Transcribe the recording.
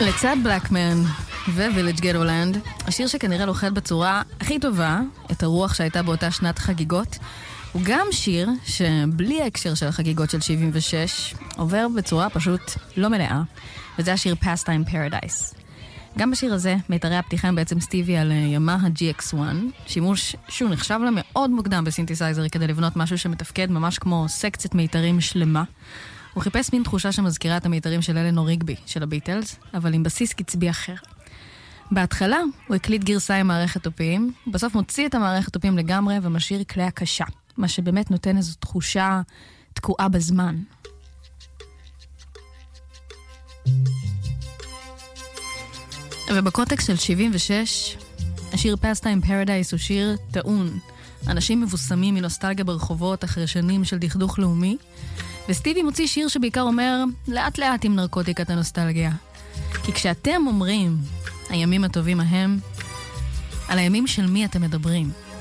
לצד בלקמן וויליג' גטולנד, השיר שכנראה לוחד בצורה הכי טובה את הרוח שהייתה באותה שנת חגיגות, הוא גם שיר שבלי ההקשר של החגיגות של 76 עובר בצורה פשוט לא מלאה, וזה השיר Pastime Paradise. גם בשיר הזה מיתרי הפתיחה הם בעצם סטיבי על ימאהה GX1, שימוש שהוא נחשב לה מאוד מוקדם בסינתסייזר כדי לבנות משהו שמתפקד ממש כמו סקציית מיתרים שלמה. הוא חיפש מין תחושה שמזכירה את המיתרים של אלנור ריגבי של הביטלס, אבל עם בסיס קצבי אחר. בהתחלה הוא הקליט גרסה עם מערכת תופים, בסוף מוציא את המערכת תופים לגמרי ומשאיר כלי הקשה, מה שבאמת נותן איזו תחושה תקועה בזמן. ובקונטקסט של 76, השיר Pastime Paradise הוא שיר טעון. אנשים מבוסמים מנוסטלגיה ברחובות אחרי שנים של דכדוך לאומי, וסטיבי מוציא שיר שבעיקר אומר לאט לאט עם נרקוטיקת הנוסטלגיה. כי כשאתם אומרים הימים הטובים ההם, על הימים של מי אתם מדברים?